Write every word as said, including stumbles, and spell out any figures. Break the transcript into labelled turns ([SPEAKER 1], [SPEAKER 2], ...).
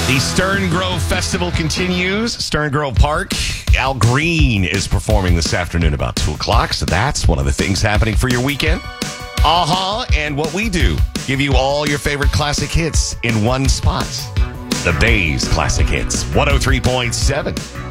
[SPEAKER 1] The Stern Grove Festival continues. Stern Grove Park. Al Green is performing this afternoon about two o'clock. So that's one of the things happening for your weekend. Uh-huh. And what we do, give you all your favorite classic hits in one spot. The Bay's Classic Hits. one oh three point seven